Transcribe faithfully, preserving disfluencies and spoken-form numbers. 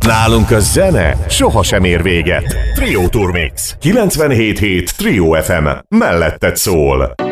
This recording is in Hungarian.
Nálunk a zene sohasem ér véget. Trio Turmix. kilencvenhét hét Trio ef em. Melletted szól.